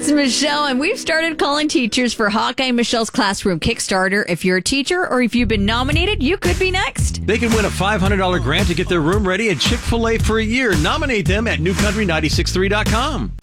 It's Michelle, and we've started calling teachers for Hawkeye Michelle's Classroom Kickstarter. If you're a teacher or if you've been nominated, you could be next. They can win a $500 grant to get their room ready at Chick-fil-A for a year. Nominate them at newcountry963.com.